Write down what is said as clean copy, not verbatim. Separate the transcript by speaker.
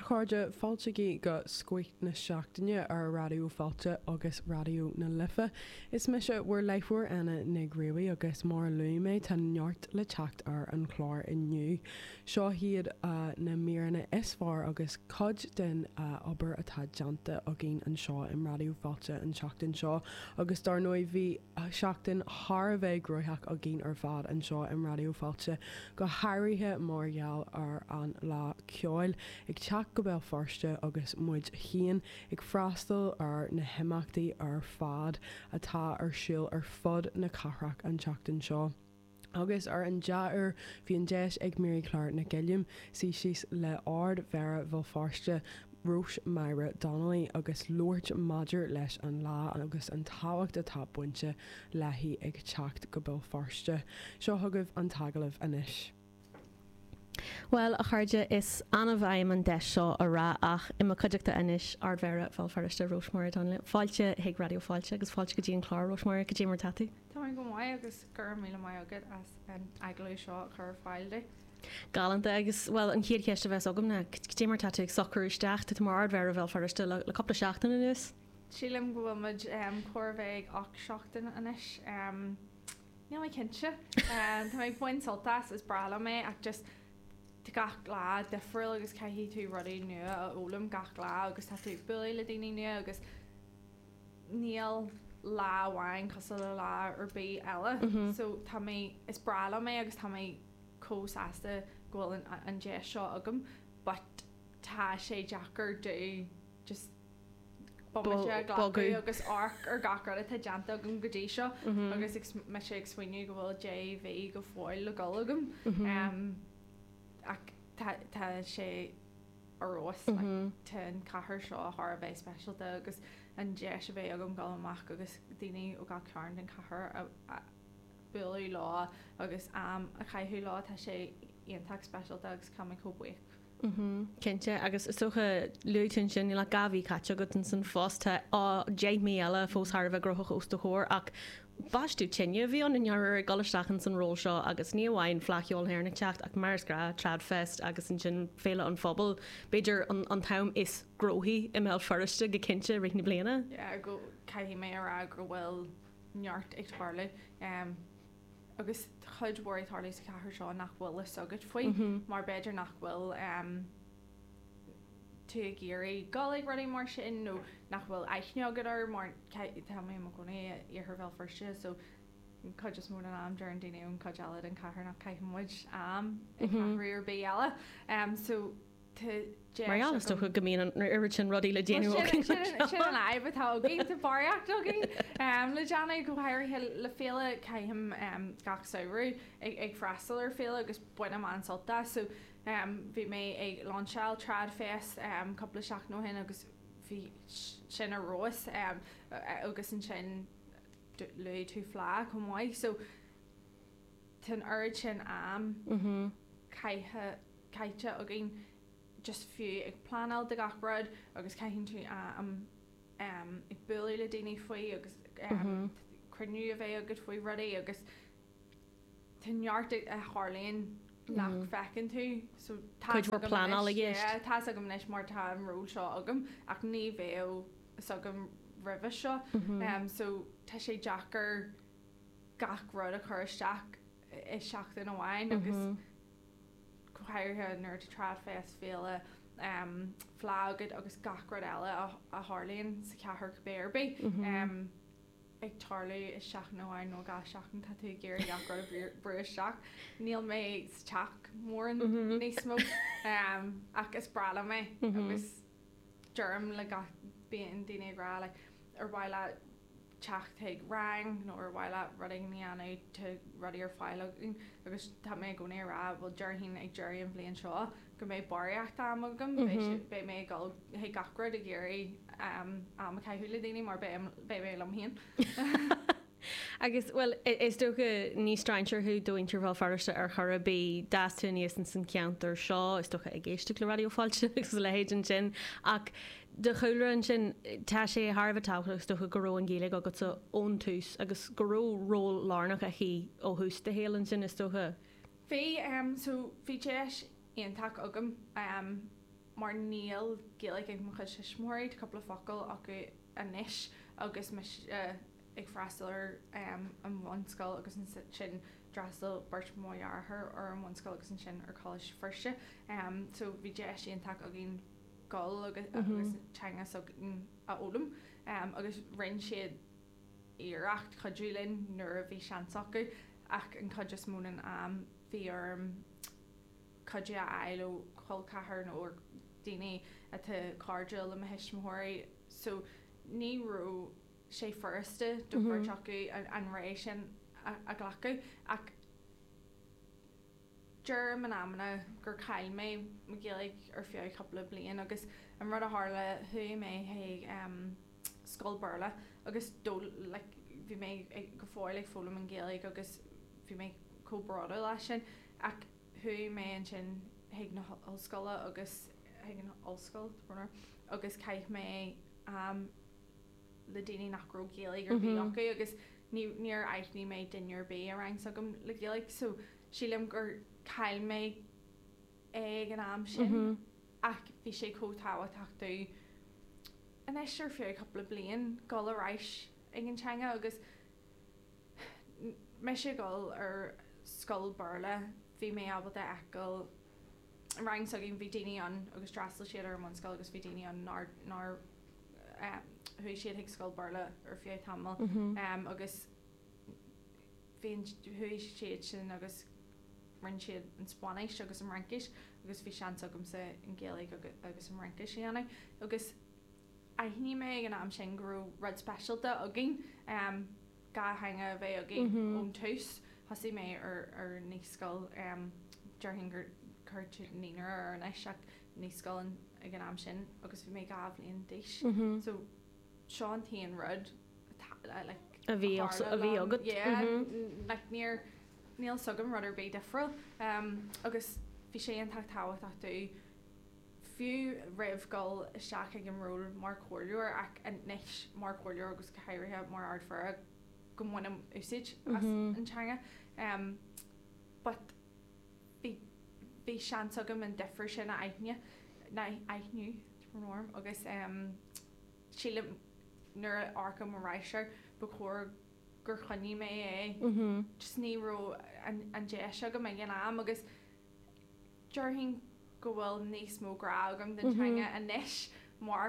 Speaker 1: chuirde fáilte go scuit na seachtaine ar radio fáilte agus radio na lifa. Is me se bhfuair leithúir ana nagréí agus mór luméid tá neart le techt ar an chlár inniu. Seo hiad na míranna is fearr agus cod den obair atá deanta a gin an seo im radio fáilte an seachtain seo agus dar nóid bhí seachtain thar bheith groitheach a gin ar fad an seo im radio fáilte go háirithe mórgheall ar an lá ceáil ag teach go bhfuil farste agus muid chéan ag freastal ar na himachtaí ar fad atá ar siúil ar fud na carraach an teachtain seo. Agus ar an deair bhí an deis ag Mary Clark na Gilliam síos le ard mhéara bhil farste Rose Myra Donnelly agus Lord Madger leis an lá agus an táhacht atá buinte lehí ag teacht go bhfuil farste. Seo thugah an tagalah inis.
Speaker 2: Well, a chuirde is anna bhaim an deis seo a rá ach ima chuideachta inis ardmhéara fáil fariste Rose Myra Donnelly. Fáilte ag radio fáilte agus fáilte go dtíon chlár Rose Myra go dtí mar tatú.
Speaker 3: Tá go mai agus gur míle mai agad as an aglaú seo chur fáilde.
Speaker 2: Galanta agus well an chéad ceiste bheits agam na dtí mar tatú ag socrúisteach tá mar ardmhéara bhil fariste le coppla seachtainna nuas.
Speaker 3: Sílim go bhfuil muid cuairbhéh ach seachtain inis. Ní mai cinse. Tá méid buin soltas is brala mé ach just gach lá de friil agus caihí tú rudí nua a ólam gach lá agus tá tú buí le daoine nua agus níl láhhain cos le lá ar bí eile so tá mé is brala mé agus tá mé cósáasta ghfuil an dé seo agam but tá sé Jackar dú just bogaí agus arc ar gachar a tá deanta agam go dtí seo agus me sé ag swinniú go bhfuil JV go fáil le galagam ach tá sé arrós ten cahar seo a bheith specialta agus an dé a bheith agam gal amach agus daoine ó ga cearn den cahar a buí lá agus a chaithú lá tá sé iontak specialta agus cam có buic.
Speaker 2: Cinnte agus is socha luúin sin le gahí caite go san fásta á Jamie eile fós Harbh groch os do chóir ach Báistú tinne bhí an inhear galistechan san ró seo agus ní bhhain flaiciol héir na techt ach marsgra trad fest agus an sin féile an phobal beidir an tam is grohí i mé fariste go cinnte rina bliana?
Speaker 3: Ja go caihí mé ará gur bhfuil neart ag tharla agus chudhir tharla sa cethir seo nach bhfuil is agad faoi mar beidir nach bhfuil tú géirí galig rudí mar sin nó nach bhfuil eithneagad ar mar tá mé mo gona ar bhil firste so chu just mór an am dearan daine ón codeala an cethir nach caiithmuid am riir bí eile so
Speaker 2: Marianne sto go gomín an iritin rodí le déanú
Speaker 3: sin an aibhtá gé a barach dogin le deanna go háir le féle caihim gach saoú ag freistal ar féle agus buine an solta so bhí mé ag Lonshail trad fest coppla seach nó hin agus bhí sin a rós agus an sin le tú flá chum mhaid so tan ard sin am caiite a gin just fiú ag planál de gachbrad agus caihinn tú ag buí le daoine faoi agus cruniú a bheith agad faoi rudaí agus tanheart a Harlaíonn nach fecinn tú so
Speaker 2: chuid planál
Speaker 3: tá agam leis mar tá an ró seo agam ach ní bhéh agam rih seo so tá sé Jackar gach rud a chuiristeach is seachtain amháin agus chuirthe nuir a trad fest féle flágad agus gachrad eile a Harlaíonn sa cethir béirbe ag tarlaú is seach nóhain nó ga seachan tá tú géir gachrad bru seach níl mé teach mór níos smó ach is brala mé agus germ le bíon daine rá le ar bhaile teach ag rang nó ar bhaile ruding ní anú tu rudí ar fáil agus tá mé gona rá bhil dearhín ag deirí an bblion seo go mé bariacht am agam bé mé gal gachrad a géirí am caiithúla daoine mar bé mé am híon.
Speaker 2: Agus well is do go níos straintir chu dúintir bhil fariste ar chorabí dasú níos san ceantar seo is tucha ag géiste le radioáilte agus le héidir sin ach de choúra an sin tá sé Harbhtágus do chu goró an ggéala agus ón túús agus goró ról lánach a hí ó hús de héalann sin is tucha.
Speaker 3: Bhí so bhí teis iontak agam mar níl Gaelic ag mo chuid smóirí couple focail acu anis agus ag freistal an bhanscoil agus an sin drastal burt móarthar ar an bhanscoil agus an sin ar college firste. So bhí de sin take a gin gáil agus teanga a ólam agus rinn siad iireacht chudrúlinn nuair a bhí seansa acu ach an chud just múnan bhí chudé a eile choil cethar nó daoine a cardil am a hisismóirí so ní rú sé firste do bhir acu an rééis sin a ghlacu ach Dúir man amna gur cail mé Gaelic ar fiú couple blian agus an rud a hála thu mé scoil burla agus bhí mé go fáil ag fólam an Gaelic agus bhí mé cóbrada lei sin ach thu mé an sin ag na ollscoile agus ag an ollscoil agus caiith mé le daoine nachró Gaelic ar bhí acu agus níor aithní mé duinear bé a rang sagam le Gaelic so sílim gur cail mé ag an am sin ach bhí sé cótáha tachtú an éisiir fiú couple blian gáil aráis ag an teanga agus me sé gáil ar scoil burla bhí mé abal de ecail rang sagin bhí daoine an agus drastal siad ar an scoil agus bhí daoine an nar hui siad ag scoil burla ar fiú tamil agus hui siad sin agus rinn siad an Spáis agus an Rankis agus bhí sean agam sa an Gaelic agus an Rankis síana agus aithní mé an am sin grú rud specialta a gin ga hanga bheith a gin ón tús hasí mé ar níos scoil dearhingur chuirte níar ar an éiseach níos scoil ag an am sin agus bhí mé gabhlíon díis so seán taon rud
Speaker 2: a bhí agad
Speaker 3: níl sugam rudder bé difriil agus bhí sé an táhacht tú fiú rih seach ag an róil mar choirúir ach an neis mar choirúir agus caiirithe mar ardfar go mhainam úsid an teanga but bhí sean sugam an difriir sin na aithniú norm agus síle nuair arcam a ráisiir ba chóir gur chuní mé just níró an dé go mé gan am agus dearhin go bhfuil níos mó gra agam den teanga a neis mar